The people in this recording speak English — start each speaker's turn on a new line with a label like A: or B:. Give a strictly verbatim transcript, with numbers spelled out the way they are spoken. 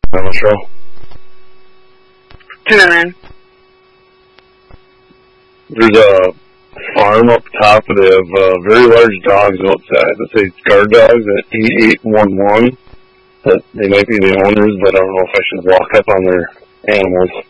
A: on the show.
B: Tuna Man.
A: There's a farm up top, and they have uh, very large dogs outside. Let's say guard dogs at eight eight one one. That they might be the owners, but I don't know if I should walk up on their animals.